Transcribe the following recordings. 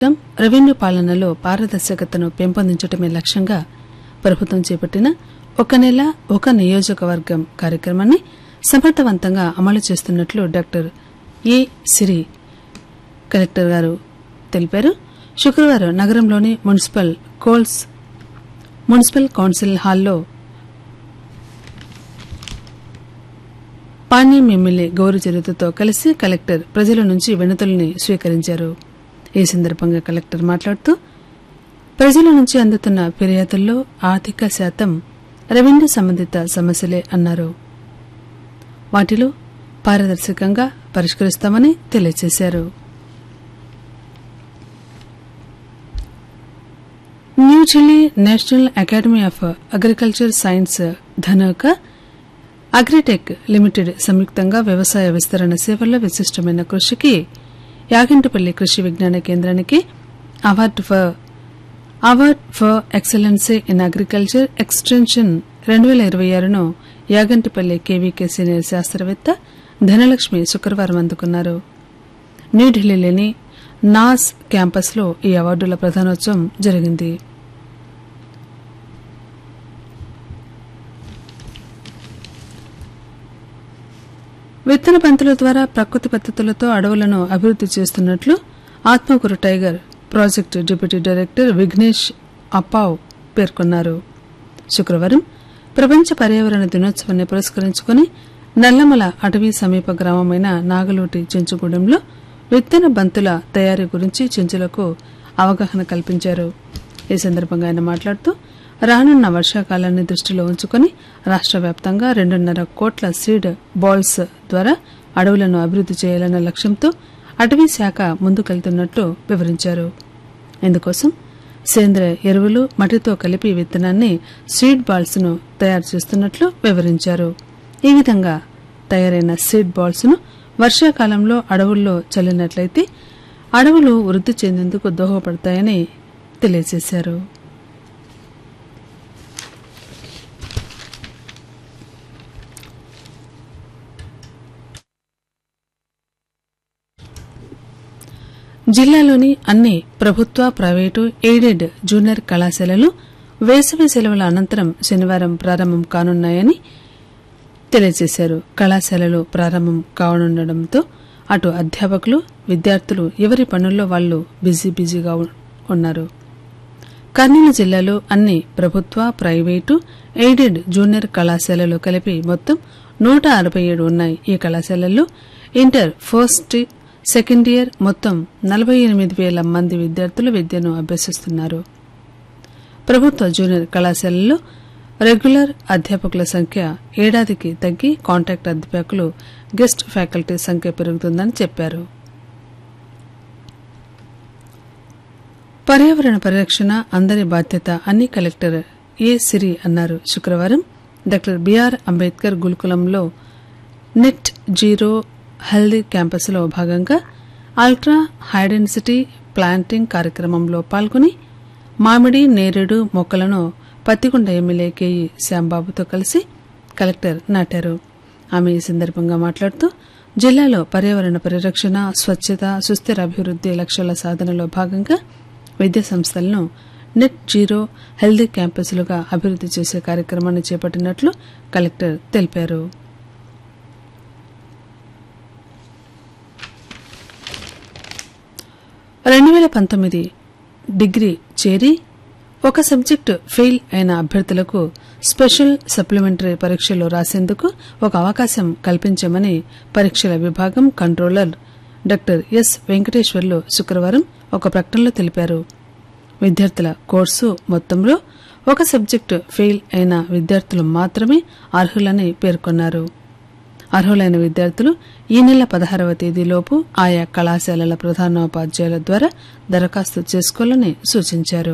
Revenue పాలనలో పారదర్శకతను పెంపొందించడమే లక్ష్యంగా ప్రభుత్వం చేపట్టిన ఒక నెల ఒక నియోజకవర్గం కార్యక్రమాన్ని సమర్థవంతంగా అమలు చేస్తున్నట్లు డాక్టర్ ఏ సిరి కలెక్టర్ గారు తెలిపారు. శుక్రవారం నగరంలోని మున్సిపల్ కౌన్సిల్ హాల్లో పాణ్యం ఎమ్మెల్యే గౌరు చరితతో కలిసి కలెక్టర్ ప్రజల నుంచి వినతుల్ని స్వీకరించారు. ఈ సందర్భంగా కలెక్టర్ మాట్లాడుతూ ప్రజల నుంచి అందుతున్న ఫిర్యాదుల్లో ఆర్థిక శాతం రెవెన్యూ సంబంధిత సమస్యలే అన్నారు. వాటిలో పారదర్శకంగా పరిష్కరిస్తామని తెలియజేశారు. New Delhi national academy of agriculture science ధనక agritech limited సంయుక్తంగా వ్యవసాయ విస్తరణ సేవల్లో విశిష్టమైన కృషికి యాగంటిపల్లి కృషి విజ్ఞాన కేంద్రానికి award for excellency in agriculture extension 2026ను Yagantipalli KVK senior శాస్త్రవేత్త ధనలక్ష్మి శుక్రవారం అందుకున్నారు. న్యూఢిల్లీలోని నాస్ క్యాంపస్లో ఈ అవార్డుల ప్రదానోత్సవం జరిగింది. విత్తన బంతుల ద్వారా ప్రకృతి పద్దతులతో అడవులను అభివృద్ది చేస్తున్నట్లు Atmakur tiger project deputy director Vignesh అప్పావ్ పేర్కొన్నారు. శుక్రవారం ప్రపంచ పర్యావరణ దినోత్సవాన్ని పురస్కరించుకుని నల్లమల అటవీ సమీప గ్రామమైన నాగలోటి చెంచుగూడెంలో విత్తన బంతుల తయారీ గురించి చెంచులకు అవగాహన కల్పించారు. ఈ సందర్భంగా ఆయన మాట్లాడుతూ రానున్న వర్షాకాలాన్ని దృష్టిలో ఉంచుకుని రాష్ట్ర వ్యాప్తంగా 2.5 కోట్ల సీడ్ బాల్స్ ద్వారా అడవులను అభివృద్ది చేయాలన్న లక్ష్యంతో అటవీ శాఖ ముందుకెళ్తున్నట్లు వివరించారు. ఇందుకోసం సేంద్రియ ఎరువులు మట్టితో కలిపి విత్తనాన్ని సీడ్ బాల్స్ ను తయారు చేస్తున్నట్లు వివరించారు. ఈ విధంగా తయారైన సీడ్ బాల్స్ ను వర్షాకాలంలో అడవుల్లో చల్లినట్లయితే అడవులు వృద్ధి చెందేందుకు దోహదపడతాయని తెలియజేశారు. జిల్లాలోని అన్ని ప్రభుత్వ ప్రైవేటు ఎయిడెడ్ జూనియర్ కళాశాలలు వేసవి సెలవుల అనంతరం శనివారం ప్రారంభం కానున్నాయని తెలియజేశారు. కళాశాలలు ప్రారంభం కానుండటంతో అటు అధ్యాపకులు విద్యార్థులు ఎవరి పనుల్లో వాళ్లు బిజీగా ఉన్నారు. కర్నూలు జిల్లాలో అన్ని ప్రభుత్వ ప్రైవేటు ఎయిడెడ్ జూనియర్ కళాశాలలు కలిపి మొత్తం 167 ఉన్నాయి. ఈ కళాశాలల్లో ఇంటర్ ఫస్ట్ సెకండ్ ఇయర్ మొత్తం 48,000 మంది విద్యార్థులు విద్యను అభ్యసిస్తున్నారు. ప్రభుత్వ జూనియర్ కళాశాలల్లో రెగ్యులర్ అధ్యాపకుల సంఖ్య ఏడాదికి తగ్గి కాంట్రాక్ట్ అధ్యాపకులు గెస్ట్ ఫ్యాకల్టీ సంఖ్య పెరుగుతుందని చెప్పారు. పర్యావరణ పరిరక్షణ అందరి బాధ్యత అని కలెక్టర్ ఏ సిరి అన్నారు. శుక్రవారం డాక్టర్ బిఆర్ అంబేద్కర్ గురుకులంలో నెట్ జీరో హెల్దీ క్యాంపస్లో భాగంగా అల్ట్రా హైడెన్సిటీ ప్లాంటింగ్ కార్యక్రమంలో పాల్గొని మామిడి నేరేడు మొక్కలను పత్తికొండ ఎమ్మెల్యే కేఈ శ్యాంబాబుతో కలిసి కలెక్టర్ నాటారు. ఆమె ఈ సందర్భంగా మాట్లాడుతూ జిల్లాలో పర్యావరణ పరిరక్షణ స్వచ్ఛత సుస్థిర అభివృద్ది లక్ష్యాల సాధనలో భాగంగా విద్యా సంస్థలను నెట్ జీరో హెల్దీ క్యాంపస్లుగా అభివృద్ది చేసే కార్యక్రమాన్ని చేపట్టినట్లు కలెక్టర్ తెలిపారు. డిగ్రీ చేరి ఒక సబ్జెక్టు ఫెయిల్ అయిన అభ్యర్థులకు స్పెషల్ సప్లిమెంటరీ పరీక్షలు రాసేందుకు ఒక అవకాశం కల్పించామని పరీక్షల విభాగం కంట్రోలర్ డాక్టర్ ఎస్ వెంకటేశ్వర్లు శుక్రవారం ఒక ప్రకటనలో తెలిపారు. విద్యార్థుల కోర్సు మొత్తంలో ఒక సబ్జెక్టు ఫెయిల్ అయిన విద్యార్థులు మాత్రమే అర్హులని పేర్కొన్నారు. అర్హులైన విద్యార్థులు ఈ నెల 16వ తేదీలోపు ఆయా కళాశాలల ప్రధానోపాధ్యాయుల ద్వారా దరఖాస్తు చేసుకోవాలని సూచించారు.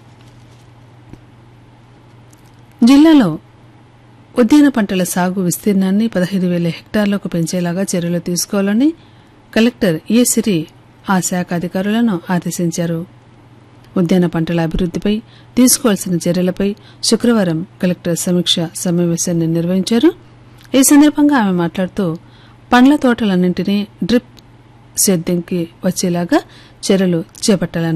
జిల్లాలో ఉద్యాన పంటల సాగు విస్తీర్ణాన్ని 15,000 హెక్టార్లకు పెంచేలాగా చర్యలు తీసుకోవాలని కలెక్టర్ ఏ సిరి ఆ శాఖ అధికారులను ఆదేశించారు. ఉద్యాన పంటల అభివృద్దిపై తీసుకోవాల్సిన చర్యలపై శుక్రవారం కలెక్టర్ సమీక్ష సమావేశాన్ని నిర్వహించారు. ఈ సందర్భంగా ఆమె మాట్లాడుతూ పండ్ల తోటలన్నింటినీ డ్రిప్ సేద్యంకి వచ్చేలాగా చర్యలు చేపట్టాలన్నారు.